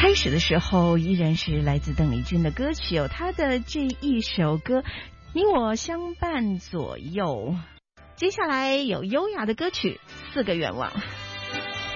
开始的时候依然是来自邓丽君的歌曲哦，她的这一首歌《你我相伴左右》。接下来有优雅的歌曲《4个愿望》。